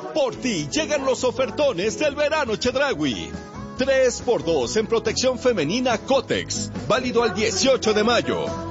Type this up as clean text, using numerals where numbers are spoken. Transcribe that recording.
Por ti llegan los ofertones del verano Chedraui. 3x2 en protección femenina Cotex, válido al 18 de mayo.